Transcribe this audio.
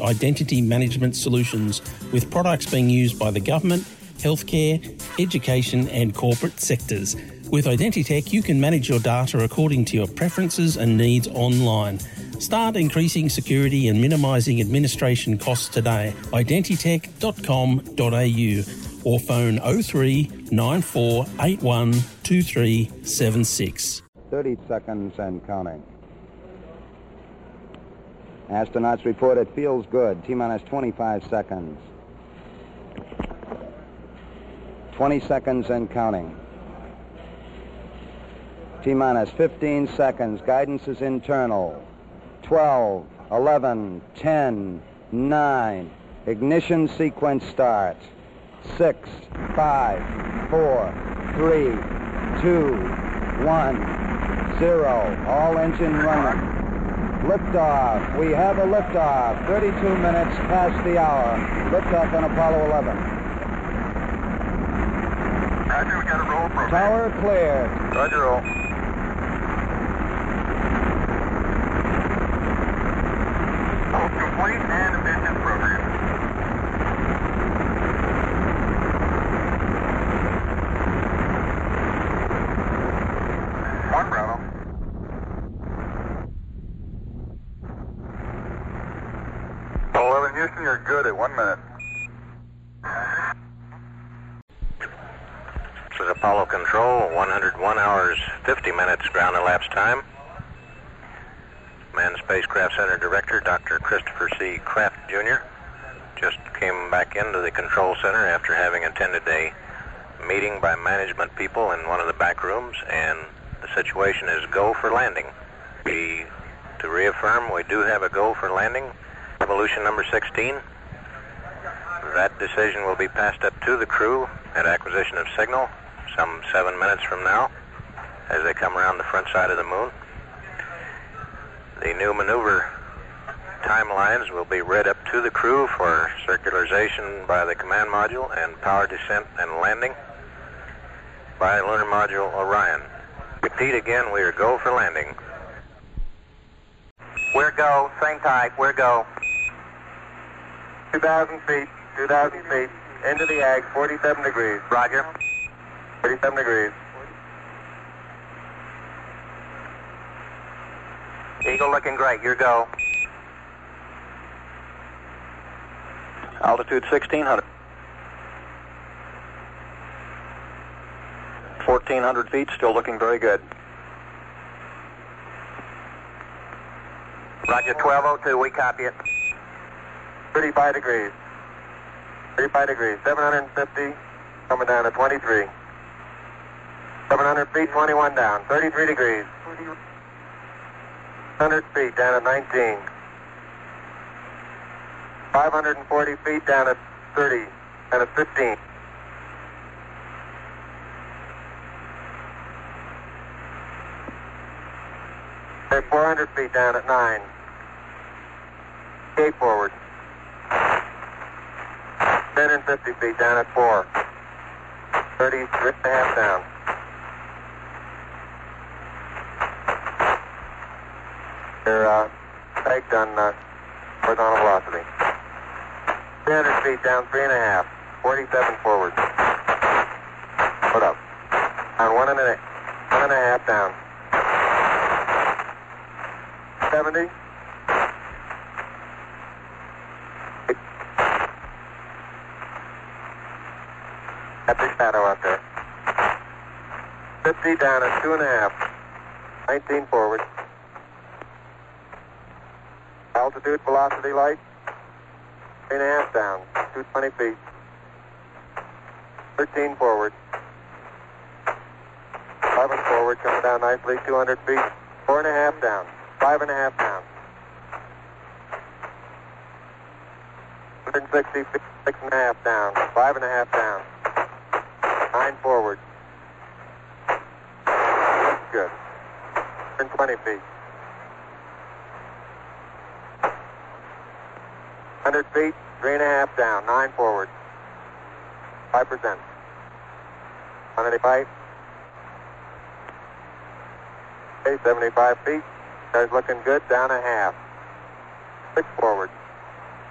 identity management solutions, with products being used by the government, healthcare, education and corporate sectors. With Identitech, you can manage your data according to your preferences and needs online. Start increasing security and minimising administration costs today. Identitech.com.au or phone 03 94 81 2376. 30 seconds and counting. Astronauts report it feels good. T-minus 25 seconds. 20 seconds and counting. T-minus 15 seconds. Guidance is internal. 12, 11, 10, 9. Ignition sequence starts. 6, 5, 4, 3, 2, 1, 0. All engine running. Liftoff. We have a liftoff. 32 minutes past the hour. Liftoff on Apollo 11. Roger, we got a roll program. Tower cleared. Roger, roll. Complete and efficient program. One Bravo. Apollo 11 Houston, you're good at 1 minute. This is Apollo Control, 101 hours, 50 minutes ground elapsed time. Manned Spacecraft Center Director, Dr. Christopher C. Kraft, Jr. just came back into the control center after having attended a meeting by management people in one of the back rooms, and the situation is go for landing. To reaffirm, we do have a go for landing. Evolution number 16. That decision will be passed up to the crew at acquisition of signal some 7 minutes from now as they come around the front side of the moon. The new maneuver timelines will be read up to the crew for circularization by the command module and power descent and landing by lunar module Orion. Repeat again, we are go for landing. We're go, same type, we're go. 2,000 feet, into the ag, 47 degrees. Roger. 47 degrees. Eagle looking great, your go. Altitude 1,600. 1,400 feet, still looking very good. Roger, 1202, we copy it. 35 degrees. 35 degrees, 750, coming down to 23. 700 feet, 21 down, 33 degrees. 100 feet, down at 19. 540 feet, down at 30, down at 15. Okay, 400 feet, down at 9. Gate forward. 10 and 50 feet, down at 4. 33 and a half down. They're pegged on horizontal velocity. 300 feet down, 3.5. 47 forward. Put up. On 1.5 down. 70. Epic shadow out there. 50 down at 2.5. 19 forward. Altitude, velocity, light. 3.5 down, 220 feet. 13 forward. 11 forward, coming down nicely, 200 feet. 4.5 down, 5.5 down. 160 feet, 6.5 down, 5.5 down. 9 forward. Good. 120 feet. 100 feet, 3.5 down, 9 forward. 5%. 185. Okay, 75 feet. Car's looking good, down a half. 6 forward.